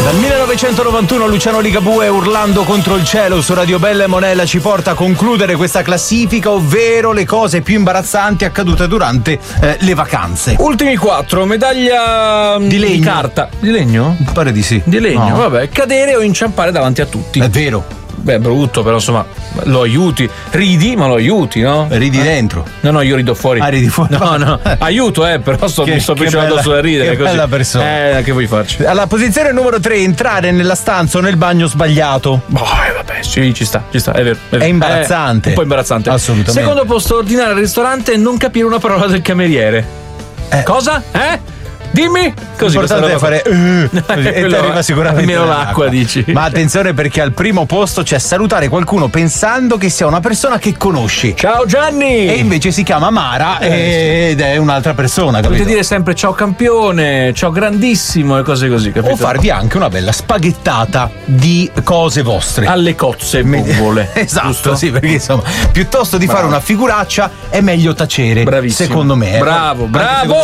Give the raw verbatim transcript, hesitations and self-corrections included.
Dal millenovecentonovantuno Luciano Ligabue Urlando contro il cielo su Radio Bella e Monella ci porta a concludere questa classifica, ovvero le cose più imbarazzanti accadute durante eh, le vacanze. Ultimi quattro, medaglia di legno. Di carta. Di legno? Mi pare di sì. Di legno, No. vabbè. Cadere o inciampare davanti a tutti. È vero. Beh, brutto, però insomma, lo aiuti. Ridi, ma lo aiuti, no? Ridi eh. dentro. No, no, io rido fuori. Ah, ridi fuori. No, no, aiuto, eh, però sto, Che- mi sto che picciolando bella- sulla ridere. che così. bella persona. Eh, che vuoi farci? Alla posizione numero tre, entrare nella stanza o nel bagno sbagliato. Boh, eh, vabbè, sì, ci sta, ci sta, è vero. È, vero. È imbarazzante. Eh, un po' imbarazzante. Assolutamente. Secondo posto, ordinare al ristorante e non capire una parola del cameriere. Eh. Cosa? Eh? Dimmi! Così L'importante è fare uh, così, e ti Quello- arriva sicuramente almeno l'acqua, dici. Ma attenzione, perché al primo posto c'è salutare qualcuno pensando che sia una persona che conosci. Ciao Gianni! E invece si chiama Mara Eh, ed è un'altra persona, capito? Potete dire sempre ciao campione, ciao grandissimo e cose così, capito? O farvi anche una bella spaghettata di cose vostre. Alle cozze bombole. Esatto, giusto? sì, perché insomma, piuttosto di Bravo. fare una figuraccia è meglio tacere. Bravissimo. Secondo me. eh. Bravo, Anche bravo. secondo